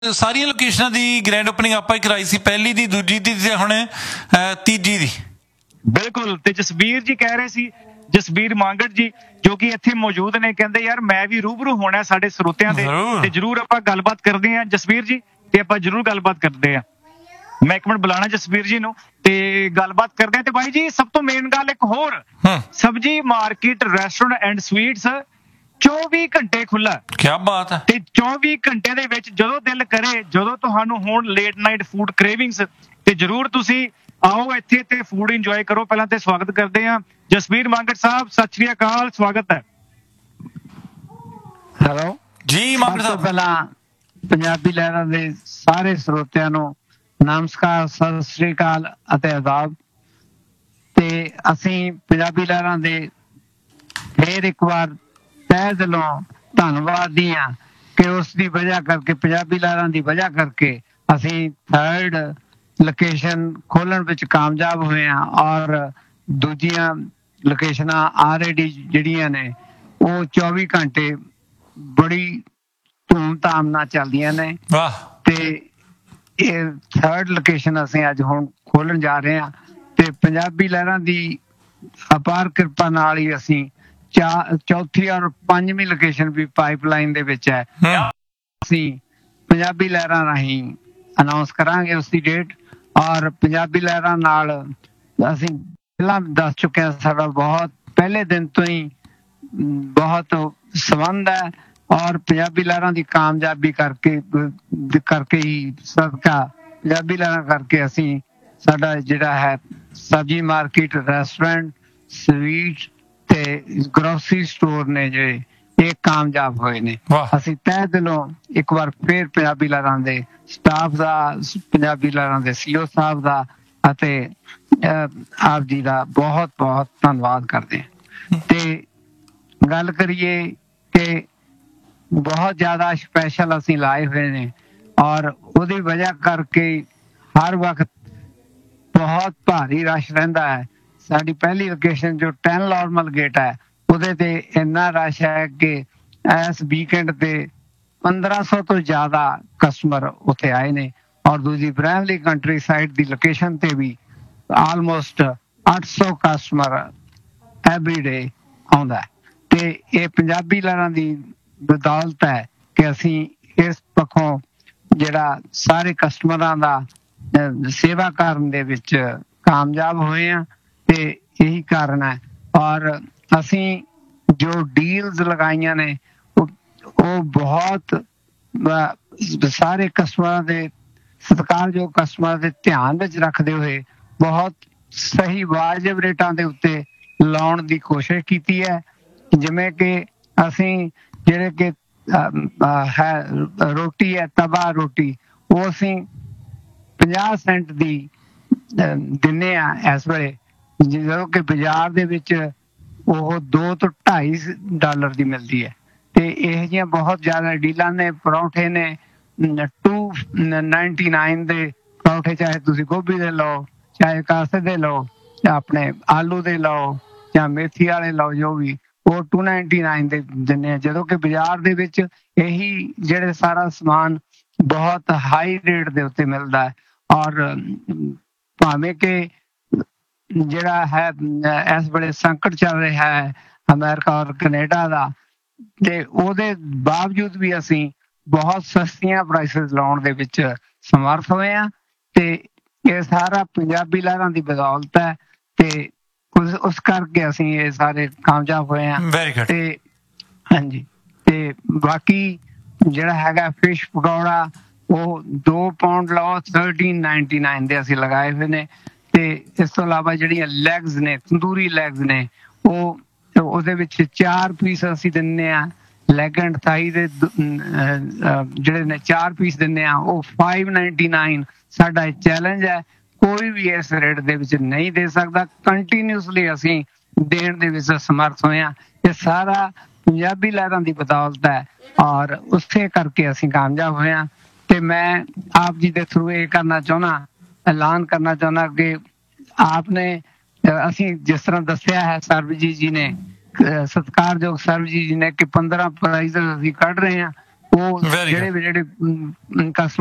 ਸਾਰੀਆਂ ਲੋਕੇਸ਼ਨਾਂ ਦੀ grand opening ਆਪਾਂ ਹੀ ਕਰਾਈ ਸੀ, ਪਹਿਲੀ ਦੀ, ਦੂਜੀ ਦੀ ਤੇ ਹੁਣ ਤੀਜੀ ਦੀ। ਬਿਲਕੁਲ। ਤੇ ਜਸਬੀਰ ਜੀ ਕਹਿ ਰਹੇ ਸੀ, ਜਸਬੀਰ ਮਾਂਗੜ ਜੀ ਜੋ ਕਿ ਇੱਥੇ ਮੌਜੂਦ ਨੇ, ਕਹਿੰਦੇ ਯਾਰ ਮੈਂ ਵੀ ਰੂਬਰੂ ਹੋਣਾ ਸਾਡੇ ਸਰੋਤਿਆਂ ਦੇ, ਤੇ ਜਰੂਰ ਆਪਾਂ ਗੱਲਬਾਤ ਕਰਦੇ ਹਾਂ ਜਸਬੀਰ ਜੀ, ਤੇ ਆਪਾਂ ਜਰੂਰ ਗੱਲਬਾਤ ਕਰਦੇ ਹਾਂ। ਮੈਂ ਇੱਕ ਮਿੰਟ ਬੁਲਾਣਾ ਜਸਬੀਰ ਜੀ ਨੂੰ ਤੇ ਗੱਲਬਾਤ ਕਰਦੇ ਹਾਂ। ਤੇ ਬਾਈ ਜੀ ਸਭ ਤੋਂ ਮੇਨ ਗੱਲ ਇੱਕ ਹੋਰ, ਸਬਜੀ ਮਾਰਕੀਟ ਰੈਸਟੋਰੈਂਟ ਐਂਡ ਸਵੀਟਸ 24 ਘੰਟੇ ਖੁੱਲਾ। ਕੀ ਬਾਤ ਹੈ। ਤੇ 24 ਘੰਟੇ ਦੇ ਵਿੱਚ ਜਦੋਂ ਦਿਲ ਕਰੇ, ਜਦੋਂ ਤੁਹਾਨੂੰ ਹੋਣ ਲੇਟ ਨਾਈਟ ਫੂਡ ਕ੍ਰੇਵਿੰਗਸ, ਤੇ ਜਰੂਰ ਤੁਸੀਂ ਆਓ ਇੱਥੇ ਤੇ ਫੂਡ ਇੰਜੋਏ ਕਰੋ। ਪਹਿਲਾਂ ਤੇ ਸਵਾਗਤ ਕਰਦੇ ਹਾਂ ਜਸਬੀਰ ਮਾਂਗੜ ਸਾਹਿਬ, ਸਤਿ ਸ਼੍ਰੀ ਅਕਾਲ, ਸਵਾਗਤ ਹੈ। ਹੈਲੋ ਜੀ ਮਾਂਗੜ ਸਾਹਿਬ। ਪਹਿਲਾਂ ਪੰਜਾਬੀ ਲਹਿਰਾਂ ਦੇ ਸਾਰੇ ਸਰੋਤਿਆਂ ਨੂੰ ਨਮਸਕਾਰ, ਸਤਿ ਸ਼੍ਰੀ ਅਕਾਲ ਅਤੇ ਆਦਾਬ। ਤੇ ਅਸੀਂ ਪੰਜਾਬੀ ਲਹਿਰਾਂ ਦੇ ਫੇਰ ਇੱਕ ਵਾਰ ਤਹਿ ਦਿਲੋਂ ਧੰਨਵਾਦੀ ਹਾਂ ਕਿ ਉਸ ਦੀ ਵਜ੍ਹਾ ਕਰਕੇ, ਪੰਜਾਬੀ ਲਹਿਰਾਂ ਦੀ ਵਜ੍ਹਾ ਕਰਕੇ ਅਸੀਂ 3rd ਲੋਕੇਸ਼ਨ ਖੋਲਣ ਵਿੱਚ ਕਾਮਯਾਬ ਹੋਏ ਹਾਂ, ਔਰ ਦੂਜੀਆਂ ਲੋਕੇਸ਼ਨਾਂ ਆਲਰੇਡੀ ਜਿਹੜੀਆਂ ਨੇ ਉਹ 24 ਘੰਟੇ ਬੜੀ ਧੂਮ-ਧਾਮ ਨਾਲ ਚੱਲਦੀਆਂ ਨੇ। ਤੇ ਇਹ 3rd ਲੋਕੇਸ਼ਨ ਅਸੀਂ ਅੱਜ ਹੁਣ ਖੋਲਣ ਜਾ ਰਹੇ ਹਾਂ, ਤੇ ਪੰਜਾਬੀ ਲਹਿਰਾਂ ਦੀ ਅਪਾਰ ਕਿਰਪਾ ਨਾਲ ਹੀ ਅਸੀਂ ਚੌਥੀ ਔਰ 5ਵੀਂ ਲੋਕੇਸ਼ਨ ਵੀ ਪਾਈਪਲਾਈਨ ਦੇ ਵਿੱਚ ਹੈ। ਅਸੀਂ ਪੰਜਾਬੀ ਲਹਿਰਾਂ ਰਾਹੀਂ ਅਨਾਉਂਸ ਕਰਾਂਗੇ ਉਸ ਦੀ ਡੇਟ। ਔਰ ਪੰਜਾਬੀ ਲਹਿਰਾਂ ਨਾਲ ਅਸੀਂ ਪਹਿਲਾਂ ਦੱਸ ਚੁੱਕੇ ਹਾਂ, ਸਾਡਾ ਬਹੁਤ ਪਹਿਲੇ ਦਿਨ ਤੋਂ ਹੀ ਬਹੁਤ ਸੰਬੰਧ ਹੈ, ਔਰ ਪੰਜਾਬੀ ਲਹਿਰਾਂ ਦੀ ਕਾਮਯਾਬੀ ਕਰਕੇ ਹੀ ਸਦਕਾ ਪੰਜਾਬੀ ਲਹਿਰਾਂ ਕਰਕੇ ਅਸੀਂ ਸਾਡਾ ਜਿਹੜਾ ਹੈ ਸਬਜ਼ੀ ਮਾਰਕੀਟ, ਰੈਸਟੋਰੈਂਟ, ਸਵੀਟ ਤੇ ਗਰੋਸਰੀ ਸਟੋਰ ਨੇ ਜਿਹੜੇ ਇਹ ਕਾਮਯਾਬ ਹੋਏ ਨੇ। ਅਸੀਂ ਤਹਿ ਦਿਲੋਂ ਇੱਕ ਵਾਰ ਫੇਰ ਪੰਜਾਬੀ ਲਹਿਰਾਂ ਦੇ ਸਟਾਫ ਦਾ, ਪੰਜਾਬੀ ਲਹਿਰਾਂ ਦੇ CEO ਸਾਹਿਬ ਦਾ ਅਤੇ ਆਪ ਜੀ ਦਾ ਬਹੁਤ ਬਹੁਤ ਧੰਨਵਾਦ ਕਰਦੇ ਹਾਂ। ਤੇ ਗੱਲ ਕਰੀਏ ਕਿ ਬਹੁਤ ਜ਼ਿਆਦਾ ਸਪੈਸ਼ਲ ਅਸੀਂ ਲਾਏ ਹੋਏ ਨੇ, ਔਰ ਉਹਦੀ ਵਜ੍ਹਾ ਕਰਕੇ ਹਰ ਵਕਤ ਬਹੁਤ ਭਾਰੀ ਰਸ਼ ਰਹਿੰਦਾ ਹੈ। ਸਾਡੀ ਪਹਿਲੀ ਲੋਕੇਸ਼ਨ ਜੋ 10 ਨਾਰਮਲ ਗੇਟ ਹੈ, ਉਹਦੇ ਤੇ ਇੰਨਾ ਰਸ਼ ਹੈ ਕਿ ਇਸ ਵੀਕਐਂਡ ਤੇ 1500 ਤੋਂ ਜ਼ਿਆਦਾ ਕਸਟਮਰ ਉੱਥੇ ਆਏ ਨੇ, ਔਰ ਦੂਜੀ ਬ੍ਰੈਮਲੀ ਕੰਟਰੀ ਸਾਈਡ ਦੀ ਲੋਕੇਸ਼ਨ ਤੇ ਵੀ ਆਲਮੋਸਟ 800 ਕਸਟਮਰ ਐਵਰੀਡੇ ਆਉਂਦਾ। ਤੇ ਇਹ ਪੰਜਾਬੀ ਲਹਿਰਾਂ ਦੀ ਬਦੌਲਤ ਹੈ ਕਿ ਅਸੀਂ ਇਸ ਪੱਖੋਂ ਜਿਹੜਾ ਸਾਰੇ ਕਸਟਮਰਾਂ ਦਾ ਸੇਵਾ ਕਰਨ ਦੇ ਵਿੱਚ ਕਾਮਯਾਬ ਹੋਏ ਹਾਂ, ਤੇ ਇਹੀ ਕਾਰਨ ਹੈ। ਔਰ ਅਸੀਂ ਜੋ ਡੀਲਸ ਲਗਾਈਆਂ ਨੇ ਉਹ ਬਹੁਤ ਸਾਰੇ ਕਸਟਮਰਾਂ ਦੇ, ਸਤਿਕਾਰਯੋਗ ਕਸਟਮਰਾਂ ਦੇ ਧਿਆਨ ਵਿੱਚ ਰੱਖਦੇ ਹੋਏ ਬਹੁਤ ਸਹੀ ਵਾਜਬ ਰੇਟਾਂ ਦੇ ਉੱਤੇ ਲਾਉਣ ਦੀ ਕੋਸ਼ਿਸ਼ ਕੀਤੀ ਹੈ। ਜਿਵੇਂ ਕਿ ਅਸੀਂ ਜਿਹੜੇ ਕਿ ਹੈ ਰੋਟੀ ਹੈ, ਤਵਾ ਰੋਟੀ, ਉਹ ਅਸੀਂ 50 ਸੈਂਟ ਦੀ ਦਿੰਦੇ ਹਾਂ ਇਸ ਵੇਲੇ, ਜਦੋਂ ਕਿ ਬਾਜ਼ਾਰ ਦੇ ਵਿੱਚ ਉਹ $2 ਤੋਂ $2.5 ਦੀ ਮਿਲਦੀ ਹੈ। ਤੇ ਇਹੋ ਜਿਹੀਆਂ ਬਹੁਤ ਜ਼ਿਆਦਾ ਡੀਲਾਂ ਨੇ। ਪਰੌਂਠੇ ਨੇ $2.99 ਦੇ ਪਰੌਂਠੇ, ਚਾਹੇ ਤੁਸੀਂ ਗੋਭੀ ਦੇ ਲਓ, ਚਾਹੇ ਕਾਸੇ ਦੇ ਲਓ, ਆਪਣੇ ਆਲੂ ਦੇ ਲਓ, ਜਾਂ ਮੇਥੀ ਵਾਲੇ ਲਓ, ਜੋ ਵੀ, ਉਹ $2.99 ਦੇ ਦਿੰਦੇ ਆ, ਜਦੋਂ ਕਿ ਬਾਜ਼ਾਰ ਦੇ ਵਿੱਚ ਇਹੀ ਜਿਹੜੇ ਸਾਰਾ ਸਮਾਨ ਬਹੁਤ ਹਾਈ ਰੇਟ ਦੇ ਉੱਤੇ ਮਿਲਦਾ ਹੈ। ਔਰ ਭਾਵੇਂ ਕਿ ਜਿਹੜਾ ਹੈ ਇਸ ਵੇਲੇ ਸੰਕਟ ਚੱਲ ਰਿਹਾ ਹੈ ਅਮਰੀਕਾ ਔਰ ਕੈਨੇਡਾ ਦਾ, ਤੇ ਉਹਦੇ ਬਾਵਜੂਦ ਵੀ ਅਸੀਂ ਬਹੁਤ ਸਸਤੀਆਂ ਪ੍ਰਾਈਸਿਸ ਲਾਉਣ ਦੇ ਵਿੱਚ ਸਮਰਥ ਹੋਏ ਹਾਂ। ਤੇ ਇਹ ਸਾਰਾ ਪੰਜਾਬੀ ਲਹਿਰਾਂ ਦੀ ਬਦੌਲਤ ਹੈ, ਤੇ ਉਸ ਕਰਕੇ ਅਸੀਂ ਇਹ ਸਾਰੇ ਕਾਮਯਾਬ ਹੋਏ ਹਾਂ। ਤੇ ਹਾਂਜੀ, ਤੇ ਬਾਕੀ ਜਿਹੜਾ ਹੈਗਾ ਫਿਸ਼ ਪਕੌੜਾ, ਉਹ 2 ਪਾਉਂਡ ਲਓ, $13.99 ਦੇ ਅਸੀਂ ਲਗਾਏ ਹੋਏ ਨੇ। ਤੇ ਇਸ ਤੋਂ ਇਲਾਵਾ ਜਿਹੜੀਆਂ ਲੈਗਸ ਨੇ, ਤੰਦੂਰੀ ਲੈਗਸ ਨੇ, ਉਹ ਉਹਦੇ ਵਿੱਚ 4 ਪੀਸ ਅਸੀਂ ਦਿੰਦੇ ਹਾਂ। ਲੈਗ ਐਂਡ ਥਾਈ ਦੇ ਜਿਹੜੇ ਨੇ 4 ਪੀਸ ਦਿੰਦੇ ਹਾਂ, ਉਹ $5.99 ਸਾਡਾ ਚੈਲੰਜ ਹੈ। ਕੋਈ ਵੀ ਇਸ ਰੇਟ ਦੇ ਵਿੱਚ ਨਹੀਂ ਦੇ ਸਕਦਾ। ਕੰਟੀਨਿਊਸਲੀ ਅਸੀਂ ਦੇਣ ਦੇ ਵਿੱਚ ਸਮਰਥ ਹੋਏ ਹਾਂ। ਇਹ ਸਾਰਾ ਪੰਜਾਬੀ ਲਹਿਰਾਂ ਦੀ ਬਦੌਲਤ ਹੈ, ਔਰ ਉਸੇ ਕਰਕੇ ਅਸੀਂ ਕਾਮਯਾਬ ਹੋਏ ਹਾਂ। ਤੇ ਮੈਂ ਆਪ ਜੀ ਦੇ ਥਰੂ ਇਹ ਕਰਨਾ ਚਾਹੁੰਦਾ, ਐਲਾਨ ਕਰਨਾ ਚਾਹੁੰਦਾ ਕਿ ਆਪਨੇ, ਅਸੀਂ ਜਿਸ ਤਰ੍ਹਾਂ ਦੱਸਿਆ ਹੈ ਸਰਬਜੀਤ ਜੀ ਨੇ, ਸਤਿਕਾਰਯੋਗ ਸਰਬਜੀਤ ਜੀ ਨੇ, ਕਿ 15 ਪ੍ਰਾਈਜ਼ ਅਸੀਂ ਕੱਢ ਰਹੇ ਹਾਂ, ਉਹ Very good. ਜਿਹੜੇ ਕਸਟਮਰ